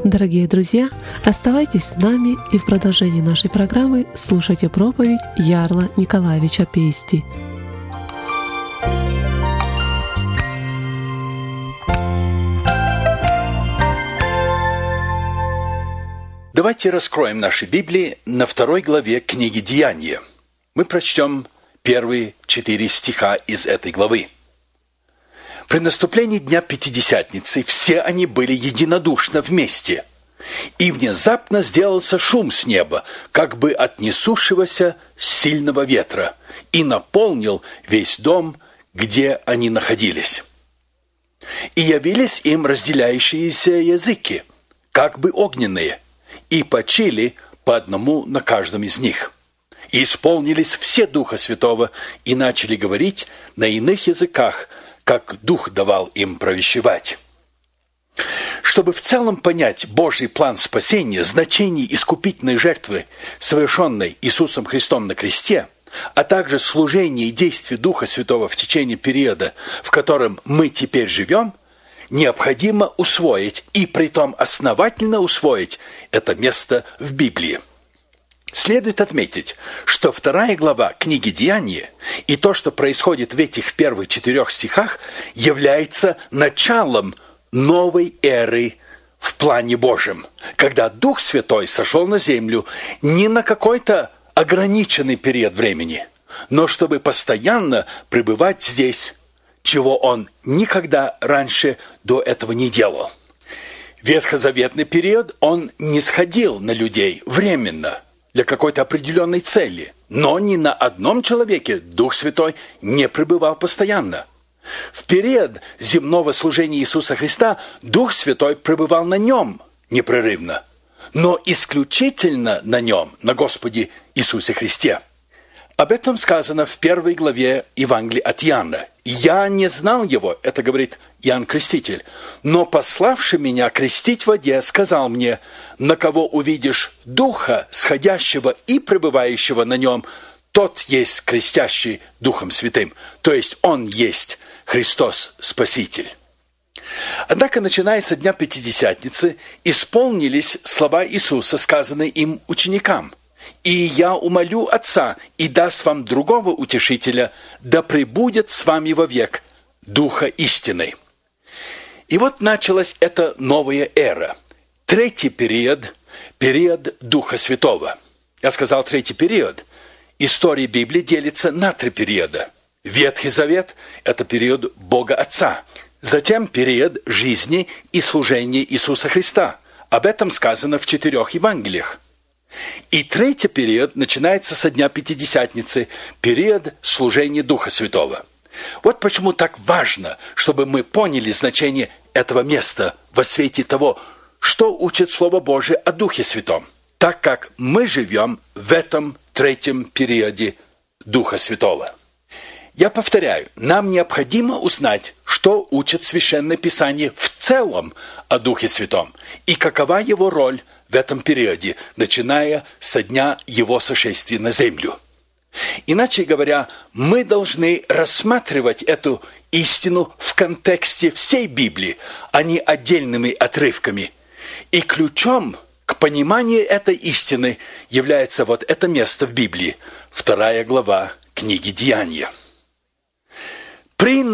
Дорогие друзья, оставайтесь с нами и в продолжении нашей программы слушайте проповедь Ярла Николаевича Пейсти. Давайте раскроем наши Библии на 2 главе книги Деяния. Мы прочтем первые 4 стиха из этой главы. При наступлении Дня Пятидесятницы все они были единодушно вместе, и внезапно сделался шум с неба, как бы от несущегося сильного ветра, и наполнил весь дом, где они находились. И явились им разделяющиеся языки, как бы огненные, и почили по одному на каждом из них. И исполнились все Духа Святого, и начали говорить на иных языках, как Дух давал им провещевать. Чтобы в целом понять Божий план спасения, значение искупительной жертвы, совершенной Иисусом Христом на кресте, а также служение и действие Духа Святого в течение периода, в котором мы теперь живем, необходимо усвоить, и притом основательно усвоить, это место в Библии. Следует отметить, что 2 глава книги Деяния и то, что происходит в этих первых 4 стихах, является началом новой эры в плане Божьем, когда Дух Святой сошел на землю не на какой-то ограниченный период времени, но чтобы постоянно пребывать здесь, чего Он никогда раньше до этого не делал. В ветхозаветный период Он не сходил на людей временно, для какой-то определенной цели. Но ни на одном человеке Дух Святой не пребывал постоянно. В период земного служения Иисуса Христа Дух Святой пребывал на Нем непрерывно, но исключительно на Нем, на Господе Иисусе Христе. Об этом сказано в 1 главе Евангелия от Иоанна. «Я не знал Его», это говорит Иоанн Креститель, «но пославший меня крестить в воде сказал мне, на кого увидишь Духа, сходящего и пребывающего на Нем, тот есть крестящий Духом Святым». То есть Он есть Христос Спаситель. Однако, начиная со Дня Пятидесятницы, исполнились слова Иисуса, сказанные им ученикам. «И я умолю Отца, и даст вам другого утешителя, да пребудет с вами вовек Духа истины». И вот началась эта новая эра. 3 период, период Духа Святого. Я сказал 3 период. История Библии делится на 3 периода. Ветхий Завет – это период Бога Отца. Затем период жизни и служения Иисуса Христа. Об этом сказано в 4 Евангелиях. И 3 период начинается со Дня Пятидесятницы, период служения Духа Святого. Вот почему так важно, чтобы мы поняли значение этого места во свете того, что учит Слово Божие о Духе Святом, так как мы живем в этом 3 периоде Духа Святого. Я повторяю, нам необходимо узнать, что учит Священное Писание в целом о Духе Святом и какова его роль в этом периоде, начиная со дня Его сошествия на землю. Иначе говоря, мы должны рассматривать эту истину в контексте всей Библии, а не отдельными отрывками. И ключом к пониманию этой истины является вот это место в Библии, 2 глава книги Деяния. При